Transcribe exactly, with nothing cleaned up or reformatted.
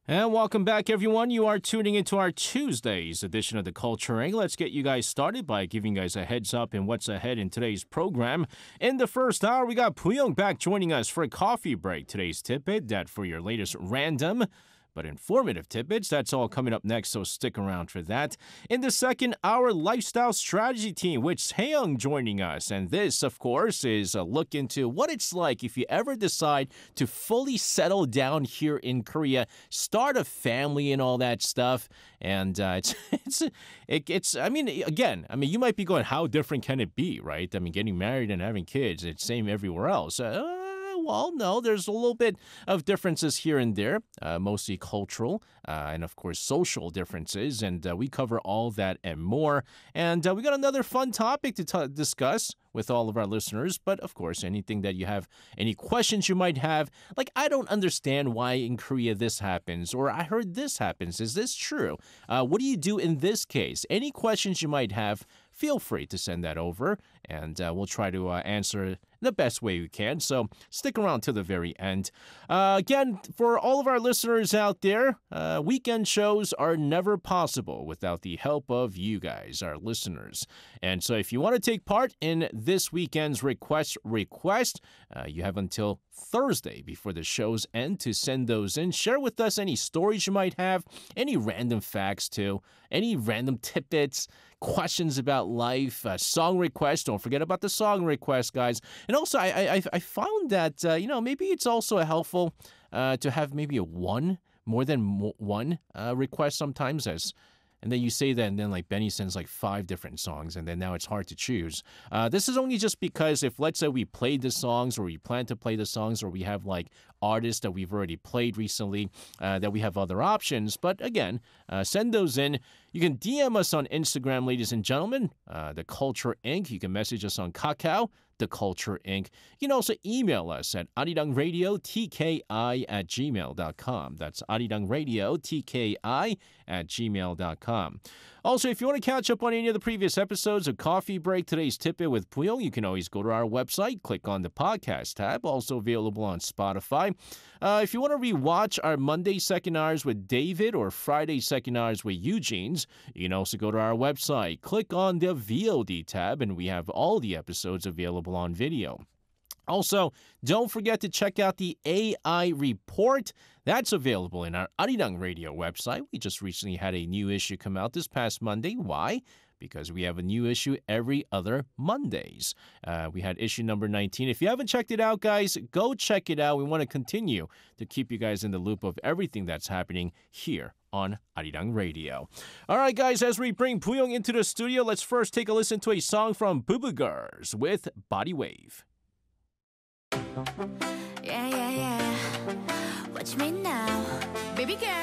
And welcome back, everyone. You are tuning into our Tuesday's edition of the Culture Angle. Let's get you guys started by giving you guys a heads up in what's ahead in today's program. In the first hour, we got Puyong back joining us for a coffee break. Today's tidbit, that for your latest random but informative tidbits. That's all coming up next, so stick around for that. In the second hour, lifestyle strategy team with Haeyoung joining us. And this, of course, is a look into what it's like if you ever decide to fully settle down here in Korea, start a family and all that stuff. And uh, it's, it's, it, it's, I mean, again, I mean, you might be going, how different can it be, right? I mean, getting married and having kids, it's same everywhere else. Uh, Well, no, there's a little bit of differences here and there, uh, mostly cultural uh, and, of course, social differences. And uh, we cover all that and more. And uh, we got another fun topic to t- discuss with all of our listeners. But, of course, anything that you have, any questions you might have, like, I don't understand why in Korea this happens, or I heard this happens. Is this true? Uh, what do you do in this case? Any questions you might have, feel free to send that over, and uh, we'll try to uh, answer the best way we can. So stick around to the very end. Uh, again, for all of our listeners out there, uh, weekend shows are never possible without the help of you guys, our listeners. And so if you want to take part in this weekend's request request, uh, you have until Thursday before the shows end to send those in. Share with us any stories you might have, any random facts too, any random tidbits, questions about life, uh, song requests. Don't forget about the song request, guys. And also, I I, I found that, uh, you know, maybe it's also helpful uh, to have maybe a one, more than mo- one uh, request sometimes as and then you say that, and then like Benny sends like five different songs, and then now it's hard to choose. Uh, this is only just because if, let's say, we played the songs, or we plan to play the songs, or we have like artists that we've already played recently, uh, that we have other options. But again, uh, send those in. You can D M us on Instagram, ladies and gentlemen, uh, The Culture Incorporated. You can message us on Kakao, The Culture Incorporated. You can also email us at arirangradiotki at gmail dot com. That's arirangradiotki at gmail dot com. Also, if you want to catch up on any of the previous episodes of Coffee Break, today's Tidbit with Puyong, you can always go to our website, click on the podcast tab, also available on Spotify. Uh, if you want to rewatch our Monday second hours with David or Friday second hours with Eugene's, you can also go to our website, click on the V O D tab, and we have all the episodes available on video. Also, don't forget to check out the A I Report. That's available in our Arirang Radio website. We just recently had a new issue come out this past Monday. Why? Because we have a new issue every other Mondays. Uh, we had issue number nineteen. If you haven't checked it out, guys, go check it out. We want to continue to keep you guys in the loop of everything that's happening here on Arirang Radio. All right, guys, as we bring Puyong into the studio, let's first take a listen to a song from Boo Boo Girls with Body Wave. Yeah, yeah, yeah. Watch me now, baby girl.